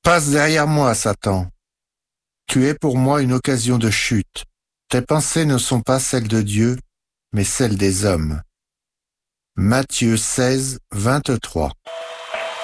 Passe derrière moi, Satan. Tu es pour moi une occasion de chute. Tes pensées ne sont pas celles de Dieu, mais celles des hommes. Matthieu 16, 23.